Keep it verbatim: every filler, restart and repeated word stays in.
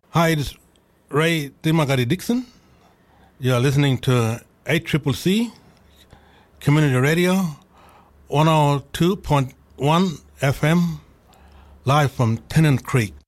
Hi, it's Ray Dimagari Dixon. You're listening to A C C C Community Radio, one oh two point one F M, live from Tennant Creek.